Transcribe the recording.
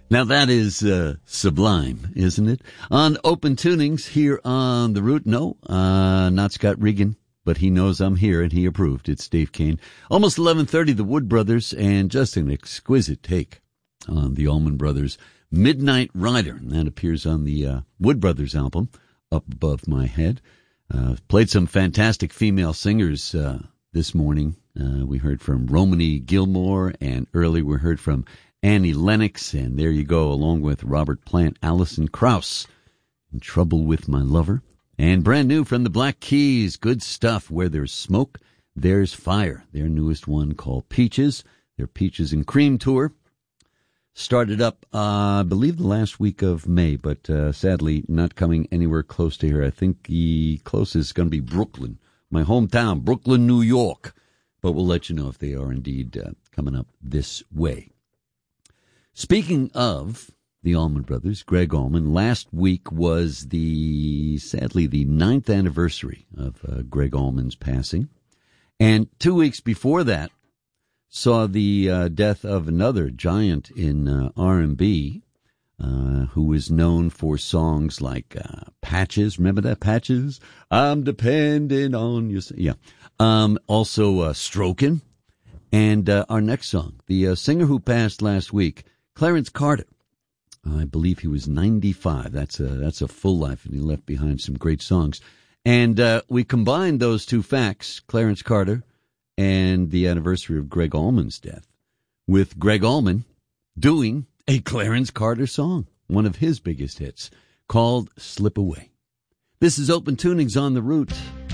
Now that is sublime, isn't it? On Open Tunings here on The Root. No, not Scott Regan, but he knows I'm here and he approved. It's Dave Kane. Almost 11:30, the Wood Brothers, and just an exquisite take on the Allman Brothers' Midnight Rider. And that appears on the Wood Brothers album, Up Above My Head. Played some fantastic female singers this morning. We heard from Romany Gilmore, and earlier we heard from Annie Lennox, and there you go, along with Robert Plant, Alison Krauss, In Trouble With My Lover. And brand new from the Black Keys, good stuff. Where there's smoke, there's fire. Their newest one called Peaches. Their Peaches and Cream tour started up, I believe, the last week of May, but sadly not coming anywhere close to here. I think the closest is going to be Brooklyn, my hometown, Brooklyn, New York. But we'll let you know if they are indeed coming up this way. Speaking of the Allman Brothers, Gregg Allman, last week was sadly the 9th anniversary of Gregg Allman's passing. And 2 weeks before that saw the death of another giant in R&B, who was known for songs like Patches. Remember that, Patches? I'm depending on you. Yeah. Also Strokin'. And our next song, the singer who passed last week, Clarence Carter. I believe he was 95. That's a full life, and he left behind some great songs. And we combined those two facts, Clarence Carter and the anniversary of Gregg Allman's death, with Gregg Allman doing a Clarence Carter song, one of his biggest hits, called Slip Away. This is Open Tunings on The Root.